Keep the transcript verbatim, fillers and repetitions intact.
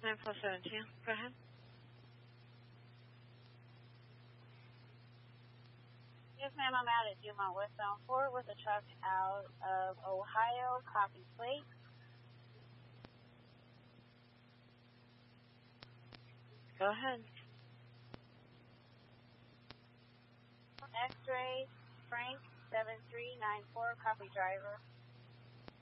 nine four seven two. Go ahead. Yes, ma'am, I'm out at Dumont westbound four with a truck out of Ohio. Copy plate. Go ahead. X-ray, Frank, seven three nine four, copy driver.